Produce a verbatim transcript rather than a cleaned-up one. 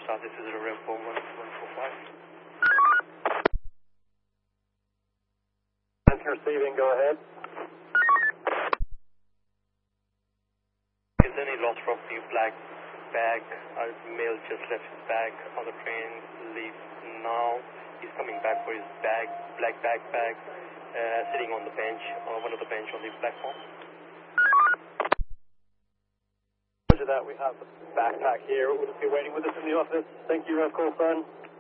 Star, this is Rev four one one four five. Receiving, go ahead. Is there any lost property? Black bag, a male just left his bag on the train, leave now. He's coming back for his bag, black backpack, uh, sitting on the bench, on one of the bench on the platform. After that, we have the backpack here. We'll just be waiting with us in the office. Thank you, Rev Call Sun.